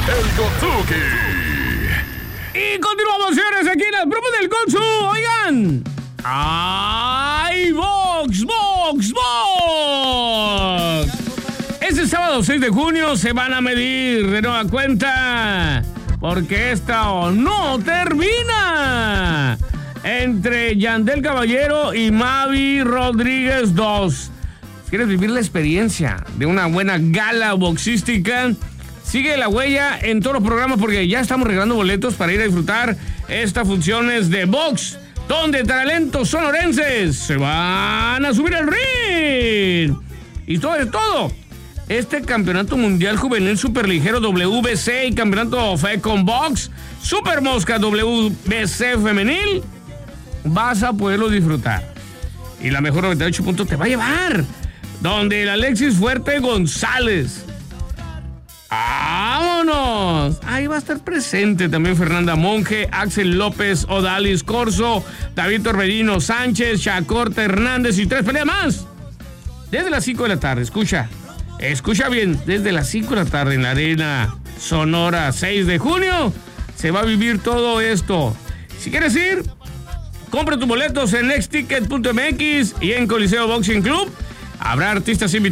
el Gotsuki. Y continuamos, señores, aquí en las bromas del Gonzu. Oigan. ¡Ay, Box! Este sábado 6 de junio se van a medir de nueva cuenta, porque esta no termina, entre Yandel Caballero y Mavi Rodríguez 2. Si quieres vivir la experiencia de una buena gala boxística, sigue la huella en todos los programas, porque ya estamos regalando boletos para ir a disfrutar estas funciones de box, donde talentos sonorenses se van a subir al ring. Y todo. Este campeonato mundial juvenil superligero WBC y campeonato FECON Box Super Mosca WBC femenil, vas a poderlo disfrutar. Y la mejor 98 puntos te va a llevar, donde el Alexis Fuerte González. ¡Vámonos! Ahí va a estar presente también Fernanda Monge, Axel López, Odalis Corso, David Torbellino Sánchez, Chacorta Hernández y 3 peleas más. Desde las 5 de la tarde, escucha bien, desde las 5 de la tarde en la Arena Sonora 6 de junio, se va a vivir todo esto. Si quieres ir, compra tus boletos en nextticket.mx y en Coliseo Boxing Club. Habrá artistas invitados.